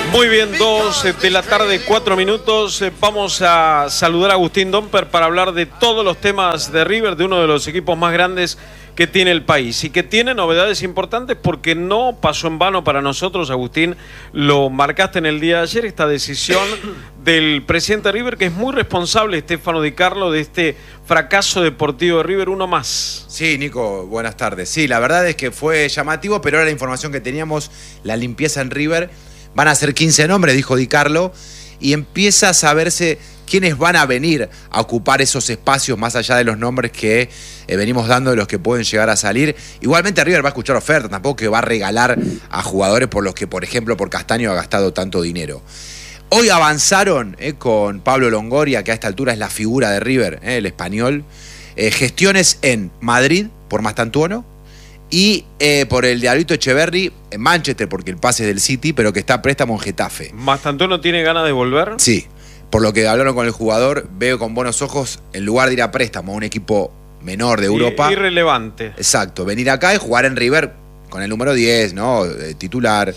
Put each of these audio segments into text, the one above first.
Muy bien, 2 de la tarde, 4 minutos. Vamos a saludar a Agustín Domper para hablar de todos los temas de River, de uno de los equipos más grandes que tiene el país y que tiene novedades importantes porque no pasó en vano para nosotros, Agustín, lo marcaste en el día de ayer, esta decisión del presidente de River, que es muy responsable, Stefano Di Carlo, de este fracaso deportivo de River, uno más. Sí, Nico, buenas tardes. Sí, la verdad es que fue llamativo, pero era la información que teníamos, la limpieza en River. Van a ser 15 nombres, dijo Di Carlo, y empieza a saberse quiénes van a venir a ocupar esos espacios más allá de los nombres que venimos dando de los que pueden llegar a salir. Igualmente River va a escuchar ofertas, tampoco que va a regalar a jugadores por los que, por ejemplo, por Castaño ha gastado tanto dinero. Hoy avanzaron con Pablo Longoria, que a esta altura es la figura de River, el español, gestiones en Madrid por Mastantuono, y por el Diablito Echeverri en Manchester, porque el pase es del City, pero que está a préstamo en Getafe. ¿Mastantuono tiene ganas de volver? Sí, por lo que hablaron con el jugador, veo con buenos ojos, en lugar de ir a préstamo a un equipo menor de Europa. Irrelevante. Exacto, venir acá y jugar en River con el número 10, ¿no? Titular.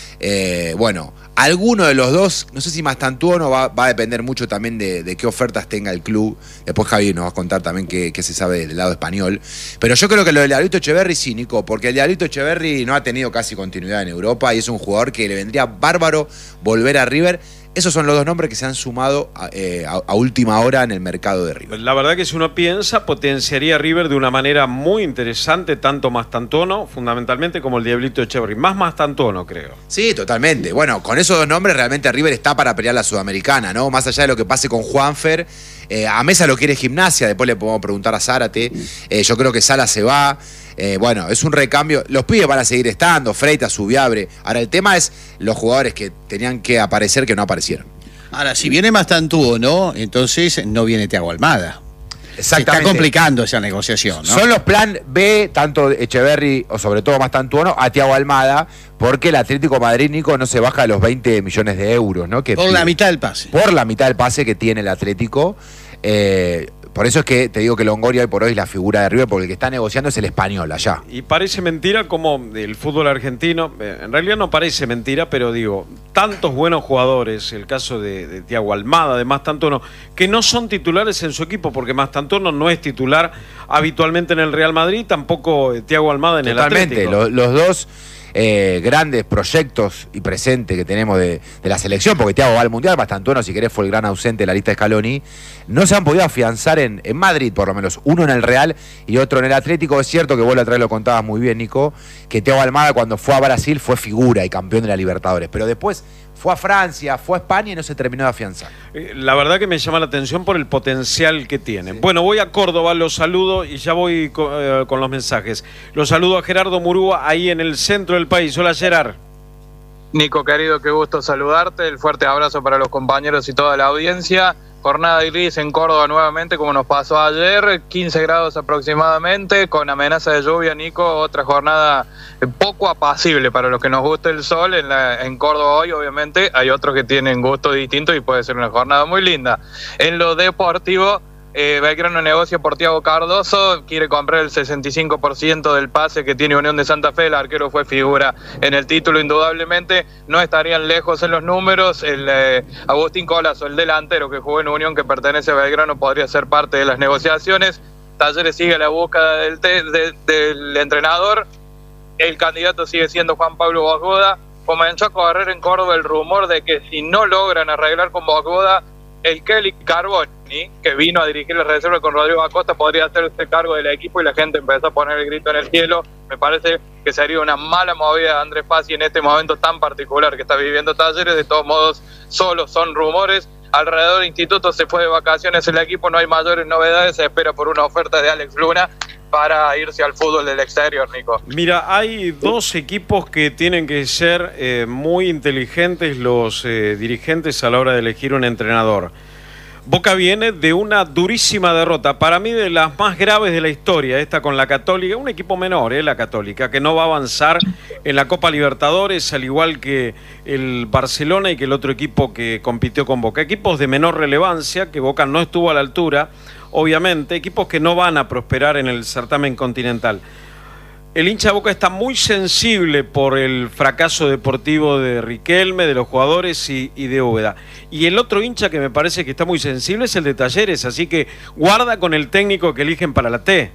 Bueno, alguno de los dos, no sé si Mastantuono va a depender mucho también de qué ofertas tenga el club. Después Javi nos va a contar también qué se sabe del lado español. Pero yo creo que lo del Diablito Echeverri sí, Nico, porque el Diablito Echeverri no ha tenido casi continuidad en Europa y es un jugador que le vendría bárbaro volver a River. Esos son los dos nombres que se han sumado a última hora en el mercado de River. La verdad que si uno piensa, potenciaría a River de una manera muy interesante, tanto Mastantuono, fundamentalmente, como el Diablito Echeverri. Más Mastantuono, creo. Sí, totalmente. Bueno, con esos dos nombres realmente River está para pelear la Sudamericana, ¿no? Más allá de lo que pase con Juanfer. A Mesa lo quiere Gimnasia, después le podemos preguntar a Zárate. Yo creo que Sala se va. Bueno, es un recambio. Los pibes van a seguir estando, Freitas, Subiabre. Ahora, el tema es los jugadores que tenían que aparecer que no aparecieron. Ahora, si viene Mastantuono, entonces no viene Thiago Almada. Exactamente. Se está complicando esa negociación, ¿no? Son los plan B, tanto Echeverri o sobre todo Mastantuono, a Thiago Almada, porque el Atlético de Madrid, Nico, no se baja de los 20 millones de euros, ¿no? Que por la mitad del pase. Por la mitad del pase que tiene el Atlético. Por eso es que te digo que Longoria hoy por hoy es la figura de River, porque el que está negociando es el español allá. Y parece mentira como el fútbol argentino, en realidad no parece mentira, pero digo, tantos buenos jugadores, el caso de Thiago Almada, de Mastantuono, que no son titulares en su equipo, porque Mastantuono no es titular habitualmente en el Real Madrid, tampoco Thiago Almada en Totalmente, el Atlético. Los dos grandes proyectos y presentes que tenemos de la selección, porque Thiago va al Mundial, Mastantuono, si querés, fue el gran ausente de la lista de Scaloni, no se han podido afianzar en Madrid, por lo menos, uno en el Real y otro en el Atlético. Es cierto que vos la otra vez lo contabas muy bien, Nico, que Thiago Almada cuando fue a Brasil fue figura y campeón de la Libertadores, pero después fue a Francia, fue a España y no se terminó de afianzar. La verdad que me llama la atención por el potencial que tiene. Sí. Bueno, voy a Córdoba, los saludo y ya voy con los mensajes. Los saludo a Gerardo Murúa, ahí en el centro del país. Hola, Gerard. Nico, querido, qué gusto saludarte. El fuerte abrazo para los compañeros y toda la audiencia. Jornada gris en Córdoba nuevamente, como nos pasó ayer, 15 grados aproximadamente, con amenaza de lluvia, Nico. Otra jornada poco apacible para los que nos gusta el sol en Córdoba hoy. Obviamente hay otros que tienen gusto distinto y puede ser una jornada muy linda. En lo deportivo, Belgrano negocia por Thiago Cardoso, quiere comprar el 65% del pase que tiene Unión de Santa Fe. El arquero fue figura en el título, indudablemente. No estarían lejos en los números. Agustín Colazo, el delantero que jugó en Unión, que pertenece a Belgrano, podría ser parte de las negociaciones. Talleres sigue la búsqueda del entrenador. El candidato sigue siendo Juan Pablo Bosgoda. Comenzó a correr en Córdoba el rumor de que si no logran arreglar con Bosgoda, el Kelly Carboni, que vino a dirigir la reserva con Rodrigo Acosta, podría hacerse cargo del equipo, y la gente empezó a poner el grito en el cielo. Me parece que sería una mala movida de Andrés Pazzi en este momento tan particular que está viviendo Talleres. De todos modos, solo son rumores. Alrededor del instituto se fue de vacaciones el equipo, no hay mayores novedades. Se espera por una oferta de Alex Luna para irse al fútbol del exterior, Nico. Mira, hay dos equipos que tienen que ser muy inteligentes los dirigentes a la hora de elegir un entrenador. Boca viene de una durísima derrota, para mí de las más graves de la historia, esta con la Católica, un equipo menor, la Católica, que no va a avanzar en la Copa Libertadores, al igual que el Barcelona y que el otro equipo que compitió con Boca. Equipos de menor relevancia, que Boca no estuvo a la altura, obviamente, equipos que no van a prosperar en el certamen continental. El hincha de Boca está muy sensible por el fracaso deportivo de Riquelme, de los jugadores y de Úbeda. Y el otro hincha que me parece que está muy sensible es el de Talleres, así que guarda con el técnico que eligen para la T.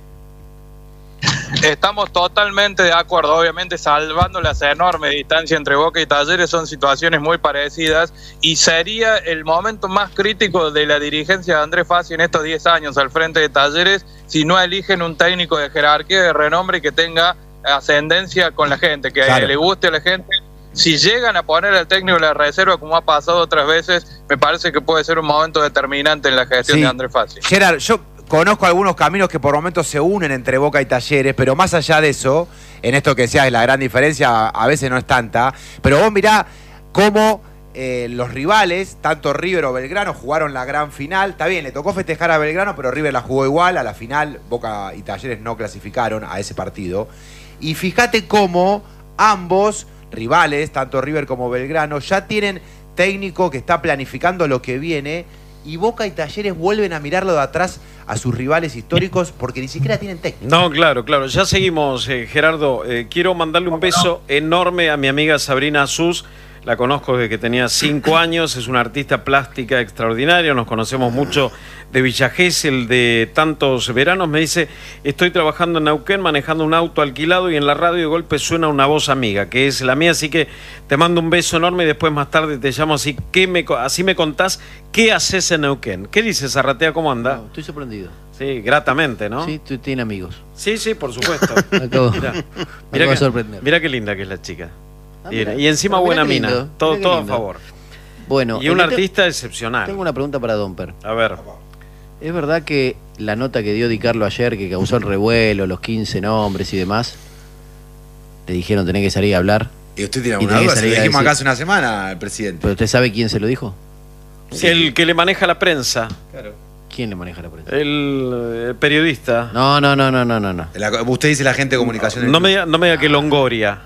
Estamos totalmente de acuerdo, obviamente salvando las enormes distancias entre Boca y Talleres, son situaciones muy parecidas y sería el momento más crítico de la dirigencia de Andrés Fassi en estos 10 años al frente de Talleres si no eligen un técnico de jerarquía, de renombre y que tenga ascendencia con la gente, que le guste a la gente. Si llegan a poner al técnico de la reserva, como ha pasado otras veces, me parece que puede ser un momento determinante en la gestión de Andrés Fassi. Gerard, yo conozco algunos caminos que por momentos se unen entre Boca y Talleres, pero más allá de eso, en esto que decías, la gran diferencia a veces no es tanta, pero vos mirá cómo los rivales, tanto River o Belgrano, jugaron la gran final. Está bien, le tocó festejar a Belgrano, pero River la jugó igual. A la final, Boca y Talleres no clasificaron a ese partido. Y fíjate cómo ambos rivales, tanto River como Belgrano, ya tienen técnico que está planificando lo que viene, y Boca y Talleres vuelven a mirarlo de atrás a sus rivales históricos porque ni siquiera tienen técnico. No, claro. Ya seguimos, Gerardo. Quiero mandarle un beso enorme a mi amiga Sabrina Sus. La conozco desde que tenía 5 años, es una artista plástica extraordinaria, nos conocemos mucho de Villa Gesell, de tantos veranos. Me dice, estoy trabajando en Neuquén, manejando un auto alquilado y en la radio de golpe suena una voz amiga, que es la mía, así que te mando un beso enorme y después más tarde te llamo, así me contás qué haces en Neuquén. ¿Qué dices, Arratea? ¿Cómo anda? No, estoy sorprendido. Sí, gratamente, ¿no? Sí, tú tienes amigos. Sí, por supuesto. Mirá qué linda que es la chica. Y encima buena mina, todo a favor. Bueno, y un artista excepcional. Tengo una pregunta para Domper. A ver. ¿Es verdad que la nota que dio Di Carlo ayer, que causó el revuelo, los 15 nombres y demás, le dijeron tenés que salir a hablar? Y usted tiene alguna duda, se lo dijimos acá hace una semana al presidente. ¿Pero usted sabe quién se lo dijo? Sí. El que le maneja la prensa. Claro. ¿Quién le maneja la prensa? El periodista. No. Usted dice la gente de comunicación. No me diga que Longoria.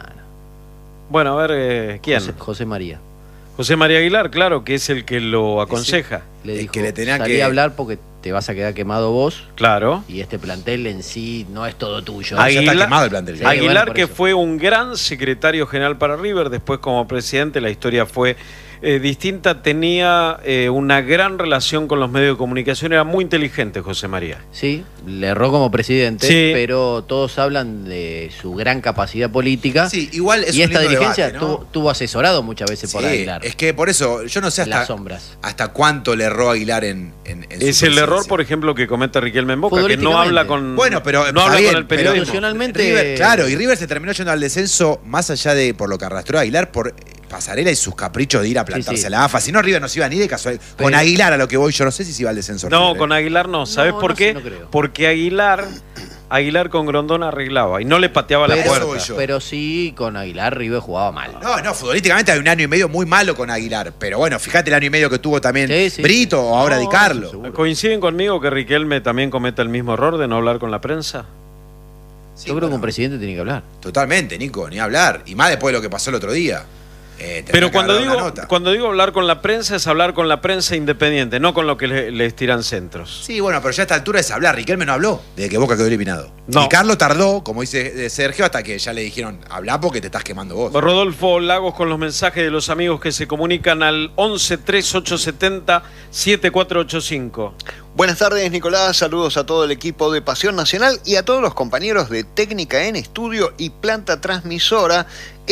Bueno, a ver, ¿quién? José María. José María Aguilar, claro, que es el que lo aconseja. Le dijo, que le tenía salí a hablar porque te vas a quedar quemado vos. Claro. Y este plantel en sí no es todo tuyo. Ya está quemado el plantel. Sí, Aguilar, bueno, que eso fue un gran secretario general para River, después como presidente la historia fue distinta, tenía una gran relación con los medios de comunicación, era muy inteligente José María. Sí, le erró como presidente, sí, pero todos hablan de su gran capacidad política. Sí, igual es y un esta lindo dirigencia debate, ¿no? tuvo asesorado muchas veces por Aguilar. Es que por eso, yo no sé hasta cuánto le erró Aguilar en es el error, por ejemplo, que comete Riquelme en Boca, que no habla con, bueno, pero no habla con el periodismo. Pero emocionalmente... River, claro, y River se terminó yendo al descenso más allá de por lo que arrastró a Aguilar, por Pasarela y sus caprichos de ir a plantarse la AFA. Si no, River no se iba ni de casualidad. Con Aguilar, a lo que voy, yo no sé si se iba al descenso. No, River, con Aguilar no. ¿Sabes por qué? No creo. Porque Aguilar con Grondona arreglaba y no le pateaba la puerta. Pero sí, con Aguilar River jugaba mal. No, futbolísticamente hay un año y medio muy malo con Aguilar. Pero bueno, fíjate el año y medio que tuvo también Brito o ahora Di Carlo. ¿Coinciden conmigo que Riquelme también cometa el mismo error de no hablar con la prensa? Sí, yo creo que un presidente tiene que hablar. Totalmente, Nico, ni hablar. Y más después de lo que pasó el otro día. Pero cuando digo hablar con la prensa, es hablar con la prensa independiente, no con lo que les tiran centros. Sí, bueno, pero ya a esta altura es hablar. Riquelme no habló desde que Boca quedó eliminado. No. Y Carlos tardó, como dice Sergio, hasta que ya le dijeron, habla porque te estás quemando vos. Rodolfo Lagos con los mensajes de los amigos que se comunican al 11 3870 7485. Buenas tardes, Nicolás. Saludos a todo el equipo de Pasión Nacional y a todos los compañeros de Técnica en Estudio y Planta Transmisora.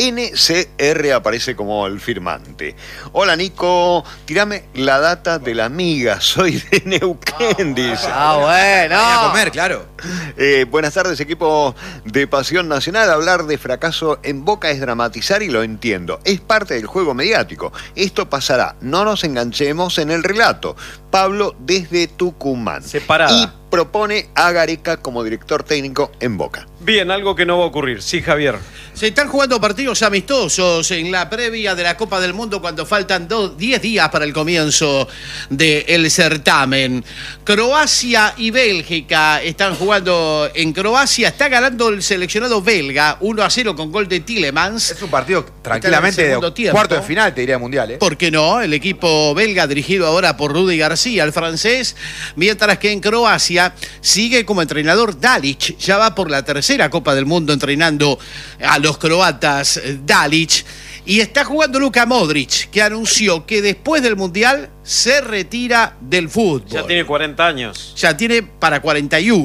NCR aparece como el firmante. Hola, Nico. Tirame la data de la amiga. Soy de Neuquén, dice. Bueno. A comer, claro. Buenas tardes, equipo de Pasión Nacional. Hablar de fracaso en Boca es dramatizar y lo entiendo. Es parte del juego mediático. Esto pasará. No nos enganchemos en el relato. Pablo desde Tucumán. Separada. Y propone a Gareca como director técnico en Boca. Bien, algo que no va a ocurrir. Sí, Javier. Se están jugando partidos amistosos en la previa de la Copa del Mundo cuando faltan 10 días para el comienzo del certamen. Croacia y Bélgica están jugando en Croacia. Está ganando el seleccionado belga 1-0 con gol de Tielemans. Es un partido Tranquilamente, segundo tiempo. cuarto de final, te diría mundial, ¿eh? ¿Por qué no? El equipo belga dirigido ahora por Rudy García, el francés, mientras que en Croacia sigue como entrenador Dalic, ya va por la tercera Copa del Mundo entrenando a los croatas Dalic, y está jugando Luka Modric, que anunció que después del Mundial se retira del fútbol. Ya tiene 40 años. Ya tiene para 41.